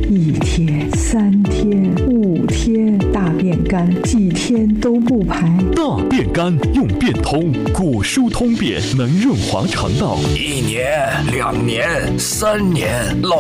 1天、3天、5天，大便干，几天都不排。 大便干用便通，果蔬通便能润滑肠道。 1年、2年、3年，老